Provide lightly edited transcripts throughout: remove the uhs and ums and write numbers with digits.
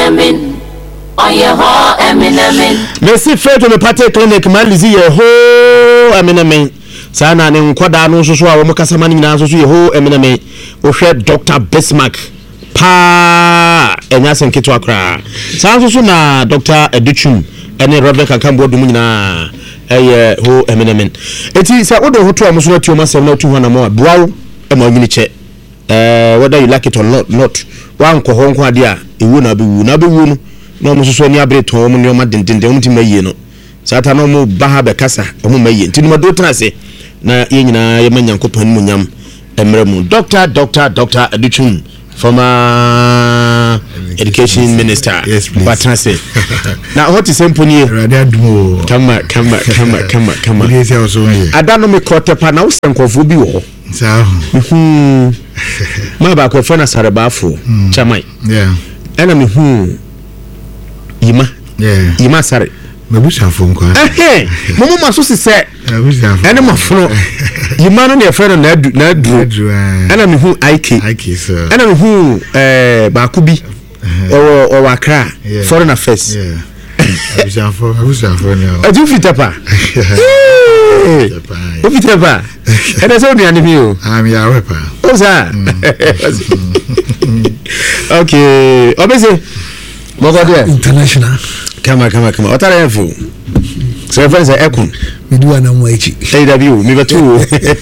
Eminemin. Oh, yeah, ho, Eminemin. Messi Fred on the party clinic, Malizi, ye ho, Eminemin. Sana ne nkwada no so so a wo mukasa mani nyina so so ye ho Eminemin. Wo hwe Dr. Bismarck pa enya senketo akra. Sa so na Dr. Educhum ene Rebecca Kambo dum nyina eye ho Eminemin. Eti sa wo do hoto amuso na tioma sem na 200 mo duawo e ma nwini che. Whether you like it or not. Wan ko ho nko ade a ewu na be wu no. No mo so ni abreto mo ne o ma dendende mo timaye no. Sata no mo ba ha be kasa mo maye. Nti no do tena se na ye nyina ye manyankopan mu nyam emre mu Dr. Educhum former education minister. Yes, please. But say now what is empony come yes also adano me kotepa na usenkofo bi wo sa ma ba ko fana sarebafo chamai yeah ena me yima sare mabusa fo kwa momo maso se ena mafro yima no ne fere na dru ena me IK so ena me ba ko bi o Accra foreign affairs mabusa fo no aju fitapa fitapa ena so ni animi o am ya repa o sa okay obese Mogodia international kama otara yafu so friends ekun midu ana mwachi AW mi batu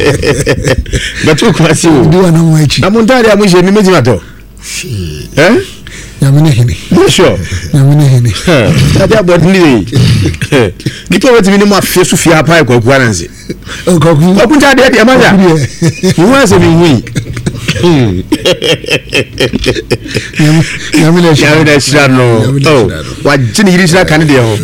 kwa si midu ana mwachi na mundari amuje mi meji mato yamene hini sure yamene hini ade abodi ni nipo weti mi ni mo afesu fi apa e kwaku ananse kwaku ade ade amaja wo ase mi hui yamina shirano oh wajini yiri shira kan de ho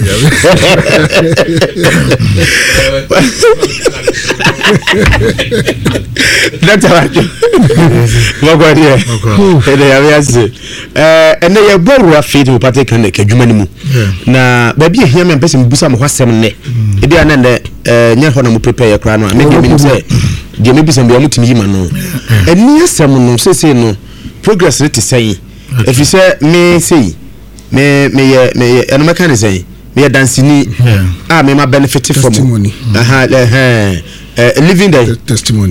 data wajo mogwadia ede yabiase ene ye boru afiti mo pate kan de kadwuma ni mu na ba bi ehia me mpese mbusa mo hwasem ne ede anande nya ho na mo prepare ye kra no me de bi say de me bisa mbiya mutimi yima no eni asem no sese no progress rate say if you say me say me eno meka ne say me dancing me ma benefit from testimony living testimony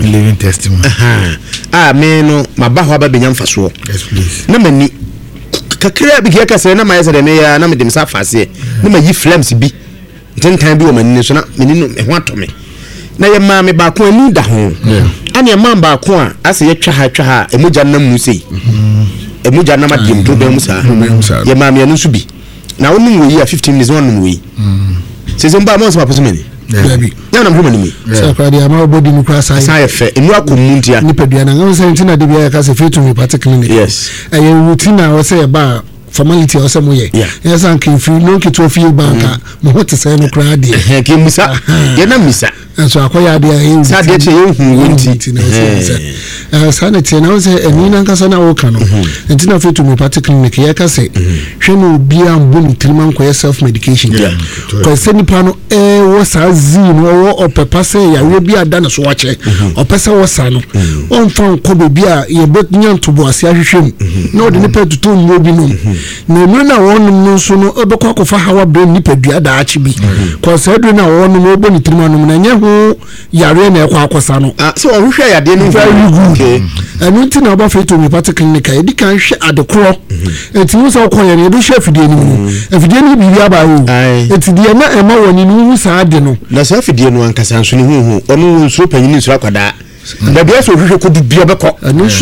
me no ma ba ho aba benyam faso yes please na mani kakra bi ka say na ma yesa de me ya na me dem sa fase na ma yi flames bi tentan bi o mani so na meni no ho atome na ye ma me ba ko ani da ho ani ma ba ko a ase ye twa ha emuja nam mu sei emuja nam adim to be musa ye ma me anu su bi na wonu wo yi 15 minutes wonu wo yi se se mba mo so papo meni baby ya na mhuma ni mi sa kwa dia ma body ni kwa sa ye fe enu akomuntia ni pedua na ngam se ntina de bia ka se fit me particularly yes aye routine a wo se ba formality o se mo ye yes an kin free no ki to feel banka mo hote se no kra de ke musa ye na misa so akoya de aye sa de che ye hu wonti na sanity na wo se eni na nkasa na wo ka no ntina fit me particularly ke ye ka se hwe no bia mbu ni triman ko self medication ko se ni pa no wo sa zi no wo opepa se ya we bia da na so wache opesa wo sa no on fan ko be bia ye bet nyanto bo ase ahwehwem na wo de ni petu to mo bi no na mu na wonu no so no obekwa ko fa hawa bre ni pedua da achi bi ko se do na wonu no obo ni triman no na nye ho yare na ekwa akosa no so ohwehwe ya de ni very good enu ntina oba fe to me particularly ka edi kan hwe adekoro enti wo so ko ye ne do hwe fidie ni mu fidie ni bi aba yo enti de na ema woni no hu sa ade no na sa fidie no ankasa nso ni hu onu nso panyin nso akwada da bia so hwehwe ko du bia beko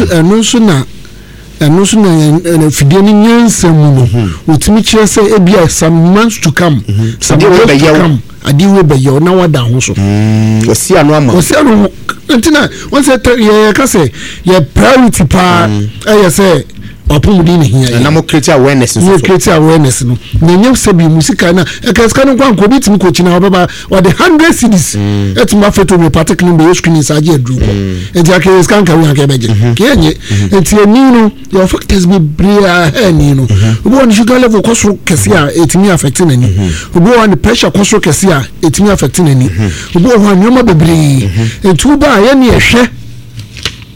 enu so na fidie ni nyansa mu no otimi kire se ebia some months to come some days to come adi we be yo na wada ho so osi anu ama osi anu ntina won se ye ka se ye priority pa ye se opumudi ni hia na mo create awareness so no na nyem se bi musika na e ka ska no kwanko bitimi ko china obaba or the 100 cities etima feto me particularly be screen inside ye dru ko enti aka ska nka wi aka beje kenye enti eni no your factors be bria eni no obo on sugar level koso kese a etimi affect na ni obo on pressure koso kese a etimi affect na ni obo ho anyoma bebre etu ba ye ne ehwe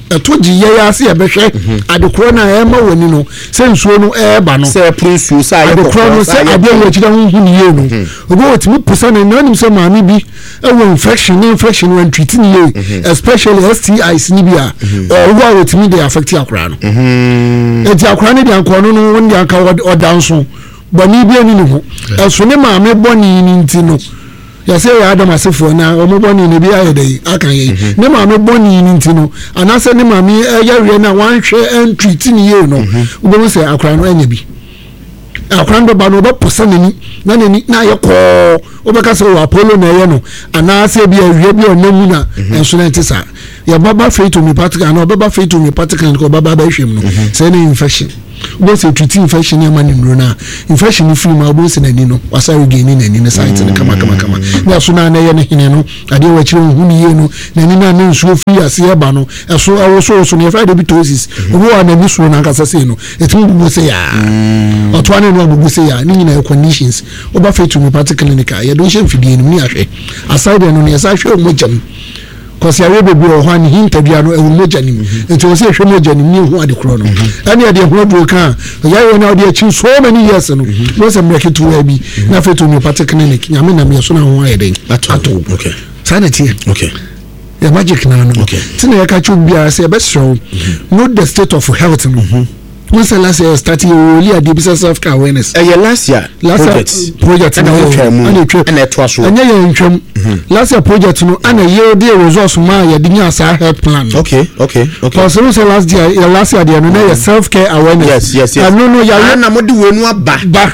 etoji ye ase e behwe adekoro na e ma wani no se nsuo no e ba no se prinsu sa ye adekoro no se ade wo chira hu ni ye no obo otimi pusa na nanim se maami bi e wo infection when treating ye especially STIs ni bia owo otimi dey affect akora no enti akora ne dia nko no won dia nka odanso bani bia ni ho eso ne maami boni ni ntino ya say ya Adam asefo na omoboni ne bia ye dey akan ye ne maami boni ni ntino anase ne maami yare na wan hwe en treating ye no obo se akora no anya bi akora ndo ba no be posa nani na ye ko obeka se wa Apollo na ye no anase bia wie bia onamu na enso na ntisa ya baba faith to me particular na baba faith to me particular ko baba ba hwem no say na infection go say treat infection ya mani nro na infection free ma bo se nani no wasa regain nani na site na kama na so na ye ne hene no ade wa kire hu ni ye no nani na ne nsuo free ase ya ba no eso awo so ne friday bitosis obo wa na bi so na kasa say no etim bu se ya otwane no bu se ya ni nyina conditions oba faith to me particular clinic ya do she mfidie ni ahwe aside no ne sa hwe mo jam kwasi awe bebi o hwan hintadua no ewu moja nim enti o se hwe moja nim ni hu ade kro no ani ade hu adu kan ya yo na ade achi so many years no no se mreke to wa bi na fetu me party clinic nyame na me so na hu ayede ato okay sanity okay ya magic na no okay tina ya ka chu bia se be show know the state of health no once last year starting only a deep self care awareness last year project na and it was anya ye ntwam last year project no ana ye the resource ma ye di nya sa health plan okay because no say last year there no self care awareness yes no ya na mo de wenu aba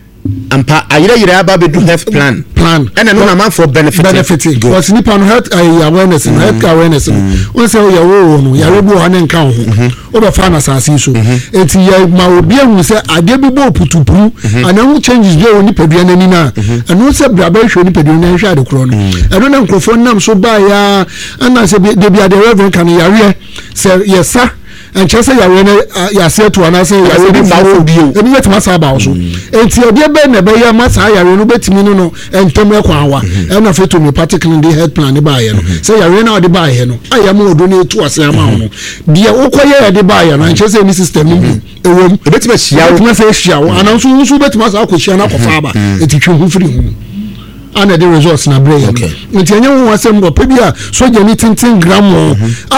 ampa ayire aba be do health plan and no na for benefit because nipa no health awareness health awareness no say ya wo no ya rebu ha ne nka ho o be fa na sase so enti ya ma obi ahu say ade bi bo putupuru ana hu changes be oni padua nani na anu say bra ba hwe oni padua na hwe ade kro no eno na nkofo nam so ba ya ana say de bia de reverend kan ya re say yesa and chese ya we ya se to ana say ya we bi bawo bio ebi wetima sa ba so enti ode be na be ya masa ya we no betimi no entem ekwa awa e na feto me particularly the health plan ba ye no say ya we na ode ba ye no aya mo odo na etu ase ama no dia okoye ya de ba ye no chese ni system ni ewom betima hia betima say hia wo ana so betima sa akohia na kofa ba etitwe hu firi hu ana the results na brain nti enye wo asem go pebia soja ni tintin gram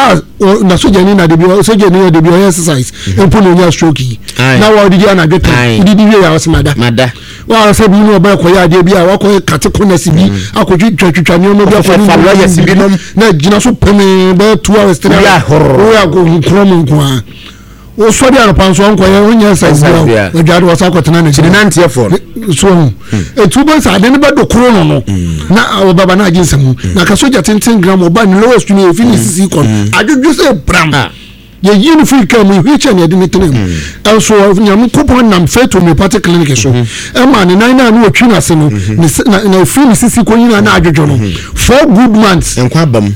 na soja ni na de bi soja ni de bi exercise empo no nya stroke na wa didi ana geta didi wi ya wasmada wa sabi no ba ko ya de bi a wa ko kate ko na sibi akotwi twatwa ni no bi afọ ya sibi no na gina so peme ba 2 hours 3 hours ya go nkrom nkwa o so dia no panso onko ye onya size bia o jado wasa kwatena na chiri nantie for so etubo sa de ne ba do kro no na o baba na aginsam na ka soja 10 gram o ba ni lowest ni e fini sisi kon adwodwo se bram ye yin free kam hu che na de ne tenem also nyam kupon nam feto me party clinic so e ma ne nan na no twi na se no na fini sisi kon yin na adwodwo no 4 good months enkwa bam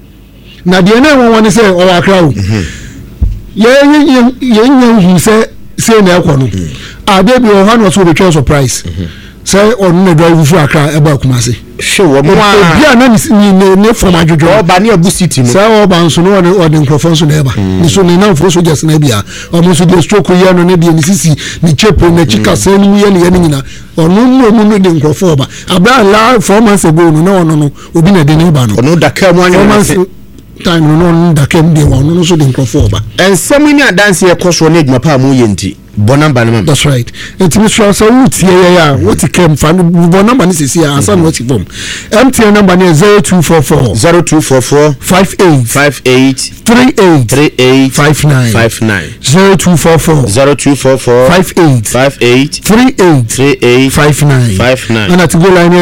na de na won won se o wa kra o ye say na ekono ade bi o hanu so be twa surprise say on na drive fu akra e ba kumase she wo mo bia na ni from ajojo o ba ni abu city no say o ba nso no o de microphone so na e ba ni so ni na fo so just na bia o mo so de stroke ye no na bia ni sisi ni chepo na chika say ni ye ni nyina onu no de microphone ba abra la 4 months ago no na ono no obi na de ne ba no ono da ka mo anyo time no ndakem de wa no so de microphone ba ensem ni adanse e koso na edwuma pa mu yenti bonamba ne mam that's right etimi so wutie ya what came fan bonamba ni sisi ya asan what form MTN number ni 0244 58 38 59 0244 58 38 59 and at go line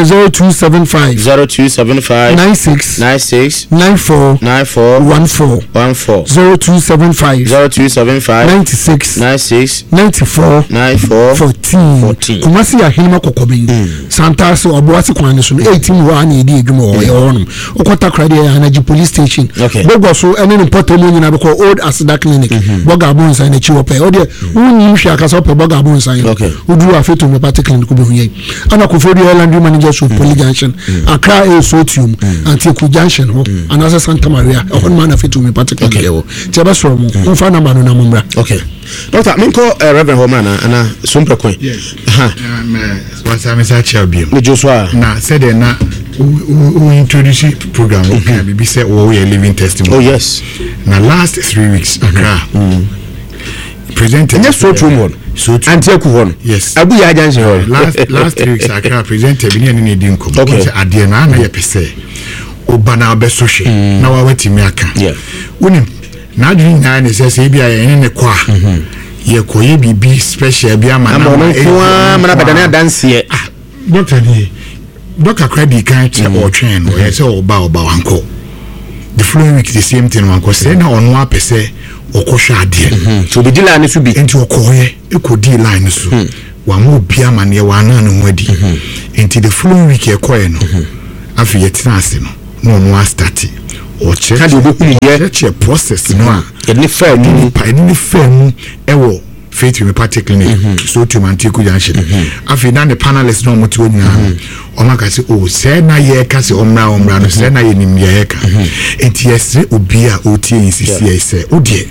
0275 96 94 14 0275 96 9414 Kumasi Ahima Kokobi Santa so Obuasi Kwan so 18 wa na edi edwuma o ye honum okota krade Anaji police station bogo so ene important mo nyina because old Asida clinic boga abonsan na chiwo pe o de wunyi hwe akasa pe boga abonsan udu afeto me party clinic be hunye ana ko fodi land manager so police junction Accra e Sotium Antiku junction ho anasa Santa Maria on man afeto me party clinic e wo tebe so mo mfa number no na mumbra. Okay Doctor minko Reverend Homana ana sompre kwen once I'm such a beam me Joshua na said na we introduce program okay we say we are living testimony. Oh yes na last 3 weeks Accra presented yes so true one so Antiku one yes abu ya janse ho last 3 weeks Accra presented bi ni edi nkom okay ade na na ye pese obana obesohwe na wa watimi aka unim na adwin na ne sese bia ye ne kwa ye koye bibi special bia ma na na badana dance doctor ni doctor credit kan che o train o ye se oba wanko the following week the same thing wanko say na ono apese okohwa ade so be deal line so bi enti okoye ekodi line so wa mo bia ma ne wa na no wadi enti the following week e koye no afi ye tinase no no start o check the process no a any fair mu ewo faith me party clinic so to Antiku junction afi na the panelists no moto nyina o maka se o se na ye ka se omra no se na ye nim ye ka enti yesre obi a otie insisi ese o de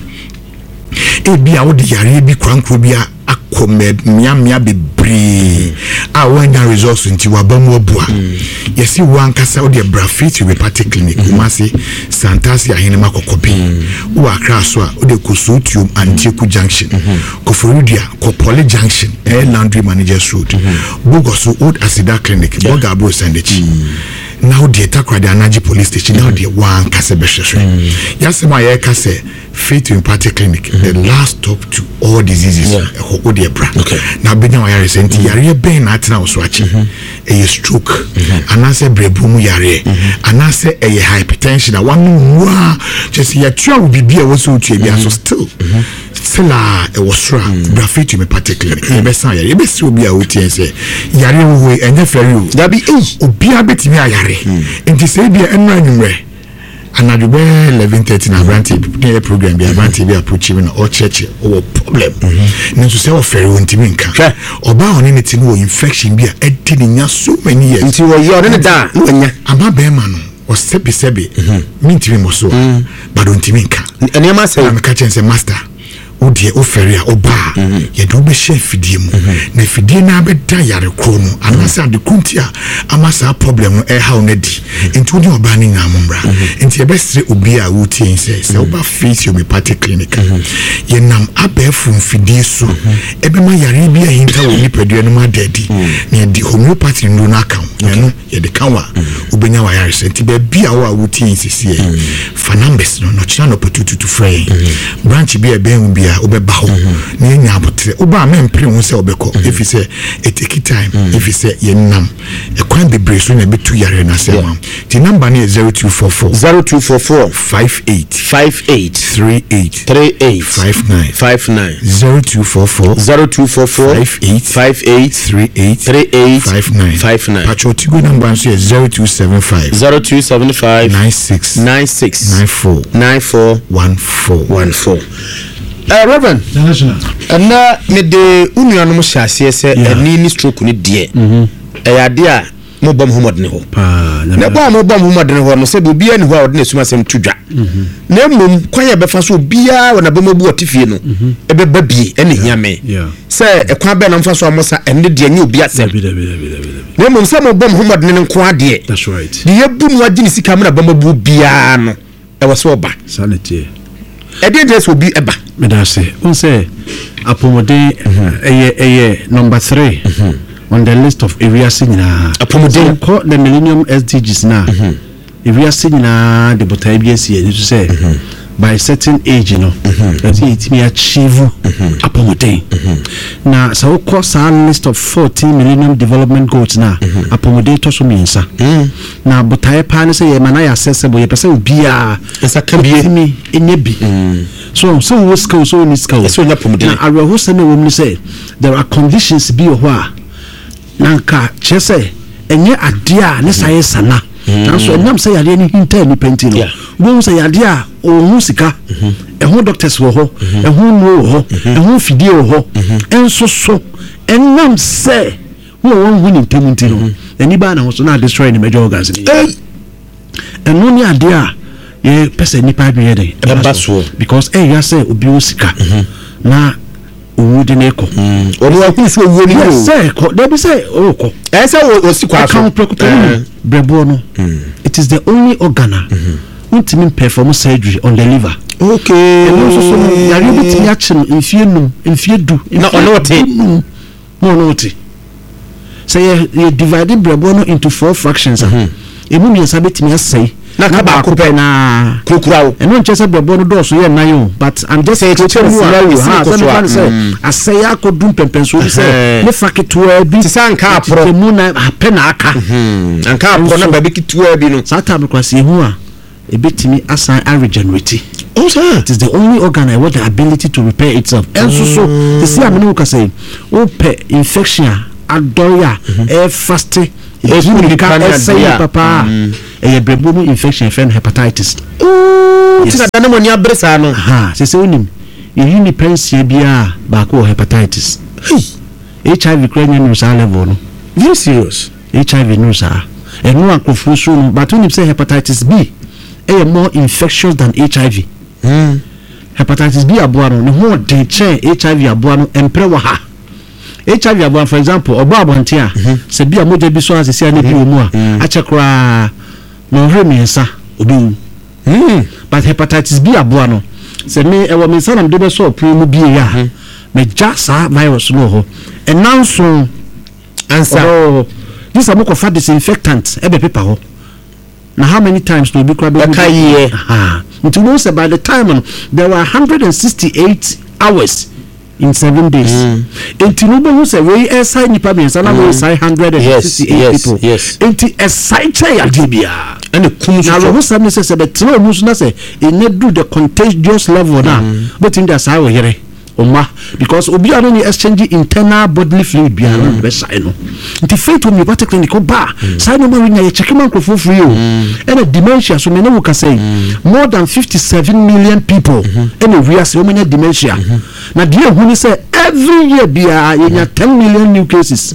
e bia o de yare bi kwankro bia akome miamia bebre a wanya results nti wabamu abua yesi wankasa o de brafit we party clinic umasi Santasi Ahima Kokobi u Accra so a o de Kosotium Antiku junction Koforudia Kopole junction Landry Managers Road Bogoso Old Asida clinic Boga Abro Sandechi now the Takrade Anaji police station now the one kase beshwe yasema ye kase faith in party clinic the last stop to all diseases o de bra na benya wa yare senti yare ben na atena wo so achi e stroke anase brebumu yare anase e hypertension one wa just ya twa bibia wo so twa bia so still sela e wasra bra faith in party clinic e be san yare e be si obi a wotie se yare wo enye feri o da bi obi abetimi ayare nti se bia enu anwumre anadube 11:30 na branti the program bi branti bi approach me na o church o problem nso se o fere wonti mi nka oba oni ne ti no infection bi a edi ni nya so many years nti wo yo ne da no nya ama be ma no o sebi minti mi mo so ba don ti mi nka ene ma se am ka chense master odie ofere a oba ye do be share fidie mu na fidie na be da yare kro no anasa de kuntia amasa problem e ha onadi enti odi oba ni nyamomra enti e be sire obi a wutie se oba face your party clinic ye nam abefu fidie so e be ma yare bi a hinta wo ni pedue no ma dadi na di homeopathy ndo na kan no ye de kanwa obenya wa yare se enti be bia wo a wutie sisi fa numbers no china no potutu frey branch bi e be hu bia obeba ho na nya abotre oba ma mpre hu se obeko if you say it take time if you say ye nam e kwan be breso na be tu yare na se ma the number na 0244 58 38 59 0244 58 59 pachotigo number is 0275 96 94 14 Reverend na me de unuanu mo hyase se ani ni stroke ni de yade a mo bom homodne ho na bo mo bom homodne ho no se be bia ni ho a odne suma sem tudwa na mum kwan ya befa so bia wona be mabu otifie no e be babie ene hiame se e kwan be na mfa so amosa ene de anya obi asem na mum se mo bom homodne ne nko ade that's right de yebu mu agini sika me na be mabu bia no e wo so oba sanity e de dress obi eba me da say on say apomode number 3 on the list of areas nyina apomode call the millennium SDGs na areas nyina the botai BNC you say by certain age you know that it may achieve apomode na so we course our list of 14 millennium development goals na apomode to so miensa na botae pa ne say ye mana ya accessible ye pese obia esa ka bie mi enye bi so we skill so ni skill so nya pomode na areho se na wo mi say there are conditions bi ho a nanka chese enye adea ne saye sana nanso enam say yade ni hinta ni penti no wo say yade a ohun sika ehun doctors wo ho ehun no wo ho ehun fidie wo ho enso so enam say wo won ni penti no eni ba na ho so na destroy ni major organs ni eno ni ade a ye pese ni pa bi yede because ya say obi o sika na owudi ne ko oni wa kun so wo ni o say ko dey be say o ko say o si kwa so brebo no it is the only organ ultimate perform surgery on the liver okay and also so yari bitimi action infie du no say you divide brebo no into 4 fractions emu mi nsa betimi asai na ka ba ko pe na krokurawo eno nche se brebo no do so ye nan yo but I'm just saying asai akodum pempenso bi say ne faketwa bi tisa nka apro mu na ape na aka anka apro na ba bi kitwa bi no sata be kwase hu a ebetimi asan regenerate. Oh sir, it is the only organ that has the ability to repair itself. And so the see amene we say o pe infection adoya fasting papa brebo infection hepatitis. Tina dana mo ni abresa no. Ha, se onim. You ni pensie bia ba ko hepatitis. HIV cranial news level no. Very serious. HIV news and no ankofo so no, but when you say hepatitis B more infectious than HIV. Hepatitis B aboa no ne ho de che HIV aboa no empre wa ha. HIV aboa for example obo abonte a se bia moja bi so asese na bi omu a achekra no hwemiensa obi but hepatitis B aboa no se me ewo me sanam de be so pro mu bi ya me jasa virus no ho enanso ansa this are more for disinfectant ebe paper ho na how many times no be kwa be until we say by the time there were 168 hours in 7 days until we say we assign nipa be sana we assign 168 people until assign ya debia and na we say say the three musu na say e ne do the contagious level na but in the say we here Oma because obi are no exchange internal bodily fluid bia no be sai no nti faith when you party clinic ba sai no ma nya check man crofo free o and dementia so me no ka say more than 57 million people and we are say o dementia na dia hu ni say every year bia nya 10 million new cases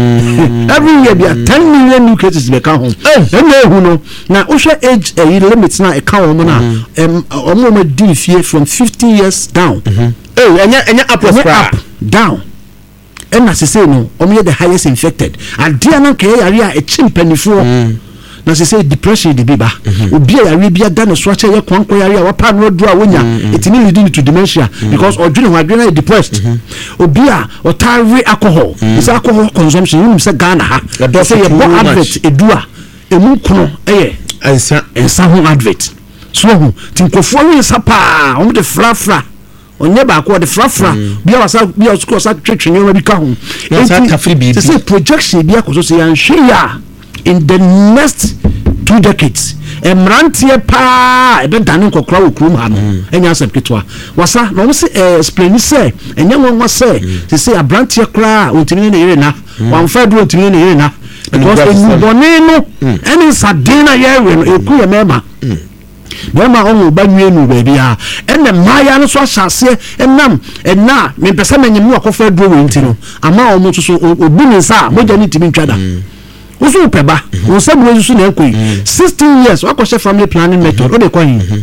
every year bia 10 million new cases be ka ho and hu no na o share age limit na e ka o mo na o mo ma di fie from 50 years down enya up down and as I say no only the highest infected and dia na ke yare a chimpanifo na say depression the biba obi yare bia da no so ache ye kwanko yare a wapa no do a wonya it need leading to dementia because odwene ho adwene depressed obi a otare alcohol is alcohol consumption you say Ghana ha say ye bo advert edua emu kuno ensa ho advert so ho tinkofo wi sapa o de frafra onye ba ko de frafra bia wasa bia school sa twetwe nyewa bi ka ho say projection bia ko so say an hwea in the next 2 decades emrantie pa ebe dan nkokra okrum ha no enya sepketwa wasa no say explain say enya won say say abrantie kra ontini na yere na wan fa do ontini na yere na because enubone no eni sadena yere no eku ye mema bema on ba nwenu ba bia enne maya no so asase enam enna me pese manyemu akofa duro we ntino ama o mutu so obu ni sa moja ni timi ntwada usu peba wo se bu su na ekoi 16 years wakoshe family planning method o de kwa hin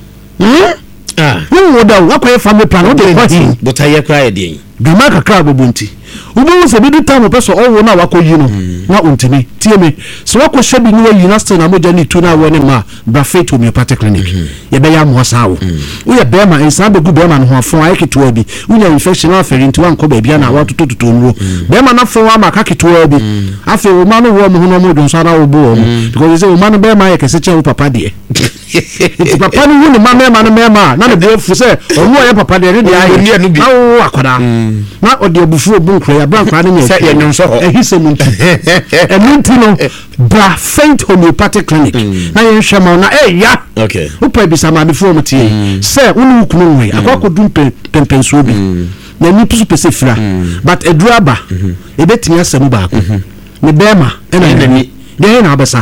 wo da wakoshe family plan o de kwa hin but aye kra ye de bima kakra bobunti ubu se bi du time person owo na wakoyi no na ontimi tie me so wakoshe bi ni wa university na moja ni tu na wo ne ma bra faith homeopathic clinic ye be ya mo sawo wo ye be ma ensa be gu be ma no ho afon aye keto bi unya infection aferi nti wan ko ba bia na wa tototo nro be ma na fon wa ma ka keto bi afi wo ma no wo mo no mo don so na wo bo because say wo ma no be ma ye kese che wo papa de Nti papa no hu ne mama na ne bo fu se omo ya papa de ne ayi na wo akoda na odi obufu obu nkra ya brankra ne se ye nyonso ho ehise muntu emuntu no bra faint homeopathic clinic na ye hwema na ya okay upa bi sama before mutie se unu ukunu nwe akokodum pempenso bi na ni pusu pese fira but eduraba ebetimi asemu ba ko me bema ena ni de na abesa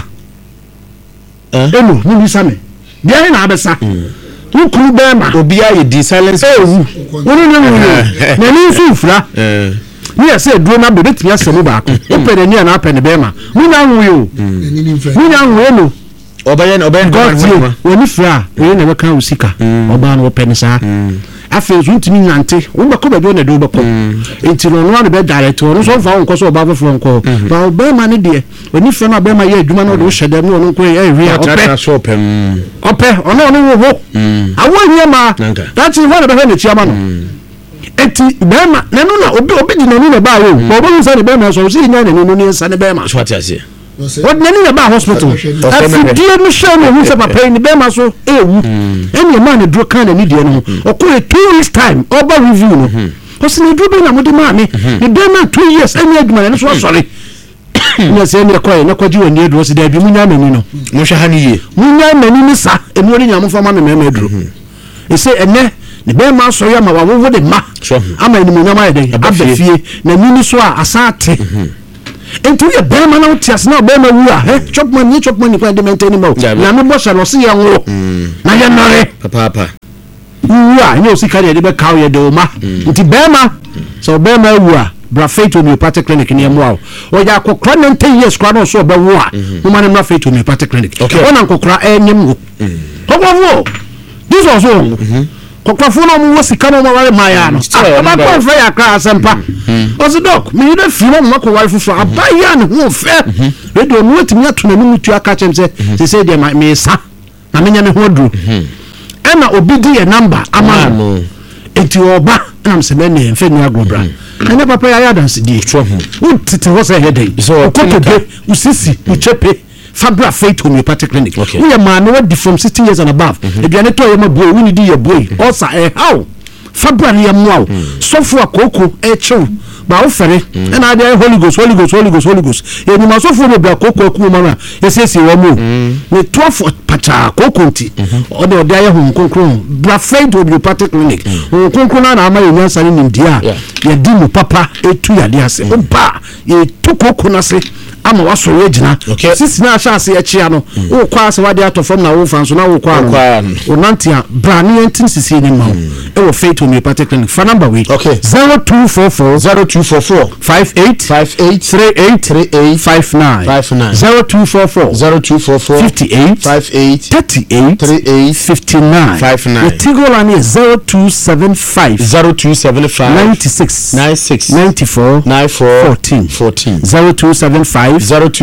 enu ni bisame de na abesa ukunu bema obi aye di silence unu na ni nsu fira ni ase eduro na betimi asemu ba ko opere ni na apene bema munya nwo no obayen woni fra we na beka usika oba no opene sa afi zuntimi nyante wo bako ba na do bako enti no no be director no so fa won ko so oba fofo nko ba be ma ne de oni fra na be ma ye adwuma no do hyede no no ko ye wi ope ono wo ho awo nye ma that is what be na chiama no enti be ma ne no na obi di no na ba yo bo bo nsa ne be ma so si nya ne no ni nsa ne be ma so ati ase what nani ba hospital afidie no show no hu se papa ni be ma so ewu eni ma ne dro kan ni de no okure 2 weeks time oba review no ko se ne dro be na mo de ma me ne be ma 2 years eni aduma ne so sorry na se ne koy na kwaji woni edro se da bi munya mani no mo hwe ha ni ye munya mani ni sa eni woni nyamo fa ma me edro e se ene ne be ma so ya ma wa wo de ma ama ni munya ma de abafie na ni so a asate enti ye be ma na utias na be ma wu a chopman ni kwa de maintain ma na me bo sha no se ye nwo na ye nore papa wu a ni o si kare de be kaw ye de o ma enti be ma so be ma wu a bra faith homeopathic clinic ni emu a o ya kokra 10 years kwa no so be wu a mo ma na bra faith homeopathic clinic ona kokra enyem wo kokwo this was all kokofuna mu wosika no maware maya no aba ko fe ya kra asempa ozi doc me dey feel mo ko ware fufu abaya ne ho fe radio no wetimi atuna no mutu aka chem se dey me sa na menya me ho dru ena obi di e number ama no enti oba na mse me ne mfe ni agrobra ene papa ya dance di utete ho se hedai okotobe usisi uchepe Fabra Faith Homeopathic Clinic. We are man who from 16 years and above. If you are not your boy, we need your boy. Also, how Fabra ni amwao. So for koko echo. Ba ofere. And I dey Holy Ghost. E ni maso for be koko ku mama. Esesi wo mu. Ne 12 pacha koko nti. Ode dey hu nkonkron. Bra Faith Homeopathic Clinic. Nkonkron na ama yenyan sane nimdia. Ye di mu papa etu ya de ase. Oba ye to koko na se. Ama waso regina sisi na chance ya chia no wo kwa se wade atofom na wo fanso na wo kwa no o nantia brani entin sisi ni ma e wo Faith Homeopathic Clinic fa number we 0244 58 38 59 59 Tigo line is 0275 96 94 14 0275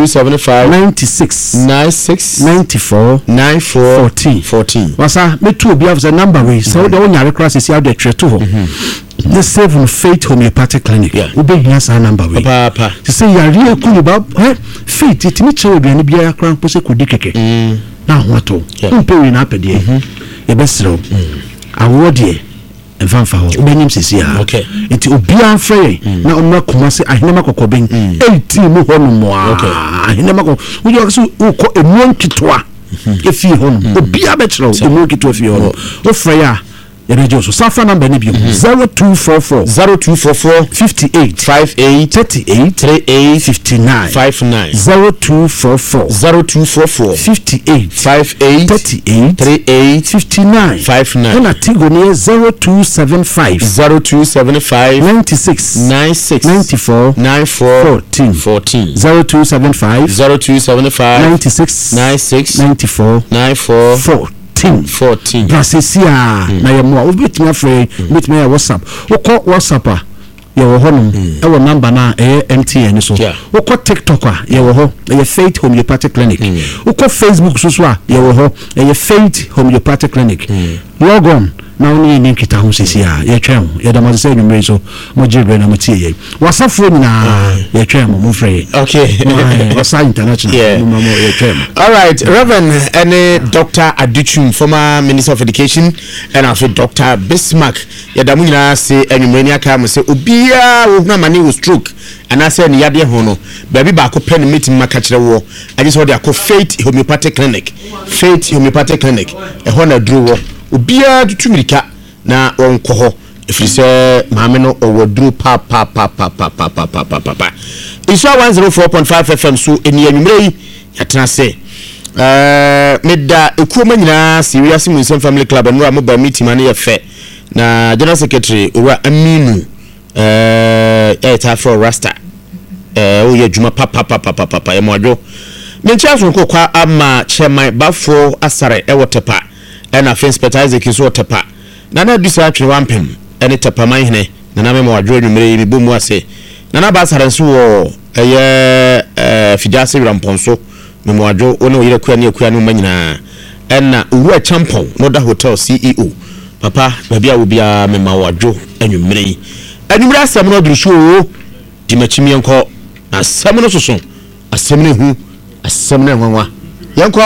96 94 14 wasa me two obi of the number we so the one yare class is out the treto ho the seven Faith Homeopathic Clinic obi hia sa number we papa to say yare ku ba faith it me chewe bi bia kran po se kodi keke na hoto mpe we na apede e besro awodie enfanfa ho benyim sisi ha enti obia frɛ na ɔma komase ahenema kokoben 18 mu ho no mo ahenema ko wo yo so ukɔ emu nkitoa efi ho no obia bɛkyerɛ emu nkitoa fi ho no wo frɛ ya radio so safa number ni bi 0244 58 38 59 0244 58 38 59 and Tigo ni 0275 96 94 14 0275 96 94 14 Brasesia na ye mo obetimi afre betimi ya WhatsApp wokɔ WhatsApp a ye wo hono e wo number na MTN so wokɔ TikTok a ye wo ho ye Faith Homeopathic Clinic wokɔ Facebook so a ye wo ho ye Faith Homeopathic Clinic log on na oni ni kita ho sisi a ye twɛn ye da ma se nwumre so mo jibre na mo tie ye wasafo nyina ye twɛn mo frɛ okay wasa international mo ye twɛn all right Reverend and Dr. Adichum former Minister of Education and also Dr. Bismarck ye da mo nyina se nwumre ni aka mo se obia wo huna mane wo stroke and I said ni yade ho no baby ba ko pen meeting maka kire wo I just order ko Faith Homeopathic Clinic e ho na duro wo obia tutumirika na wonko ho efise maame no owaduru pa Iswa 104.5 FM so eni anwumre yi yatena se meda ekuoma nyina serious Muslim Family Club no amaba meeting mane ye fe na General Secretary Owura Aminu eta for Rasta o ye juma pa ye mojo mencha so ko kwa ama chairman bafo asare e wotepa na fence specialize kiso wotepa na dusa atwe wampem ene tepa manhene na me mo adwo nwumre mi bomu ase na ba asare nso wo eye fidase ramponso me mo adwo ono yire kwa ne manyina na Owura Champon no da hotel CEO papa babia wo bia me ma wadwo nwumre asem no duru so di machimi enko asem no soso asem ne hu asem ne nwanwa yenko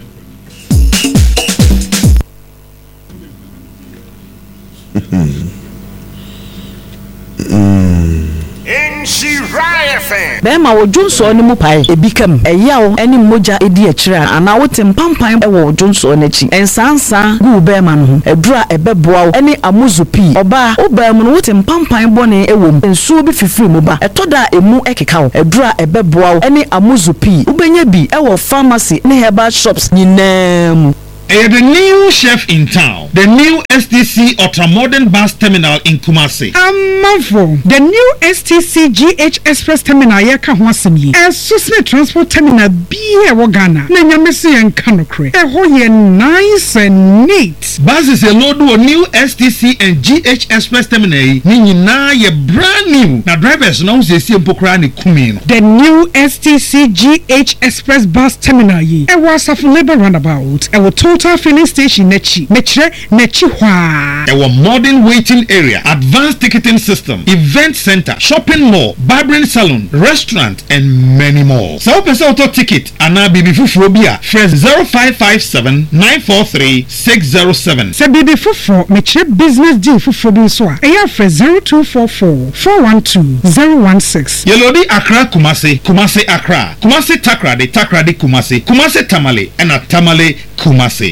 Bema wo Johnson ni mu pai ebikam eyawo eni moja edi akira ana wote mpampan e wo Johnson nachi ensansa gu bema no edura ebeboa eni amuzupi oba obam no wote mpampan bone ewom ensuo bi fifiri mu ba etoda emu ekeka edura ebeboa eni amuzupi ubenya bi e wo pharmacy ne herbal shops nyinam. The new chef in town, the new STC Ultra-Modern Bus Terminal in Kumasi. Amafo, the new STC GH Express Terminal yaka hwasemi. Susme Transport Terminal biye wagana. Na nyamesi yankanokre. Hoye nice and neat. Buses load a new STC and GH Express Terminal. Nini na ye brand new. Na drivers now se si mpokra ni kumino. The new STC GH Express Bus Terminal ye. Wasafu labor roundabout. Total filling station nechi hwa. Our modern waiting area, advanced ticketing system, event center, shopping mall, barbering salon, restaurant, and many more. So person auto ticket ana bibi fufuro bia fresh 0557 943 607. Se bibi fufuro meche business deal fufuro bi so a eya fresh 0244 412 016. Yelodi Accra Kumasi, Kumasi Accra, Kumasi Takrade Kumasi, Kumasi Tamale, and a Tamale Kumasi.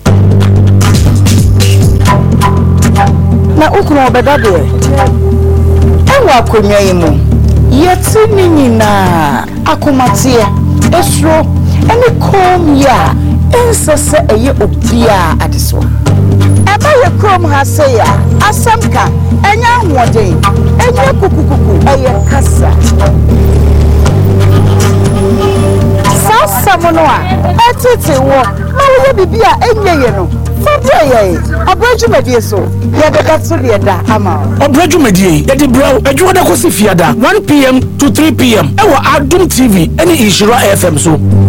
Na ukuru obedade ewa akonwa yimu yeti nyina akomatie esro ene kom ya ensese eye obia adeso eba ye krom ha se ya asamka enya hoden enya kukukuku eye kasa sasa mono a etete wo ma wo bibia enye ye no Fabio, Abrajumedie so, Yadakatsuliada, Ama. Abrajumedie, Yadi Brow, Ajuada Kosifiada, 1 p.m. to 3 p.m. Ewa Adum TV, any Ishira FM so.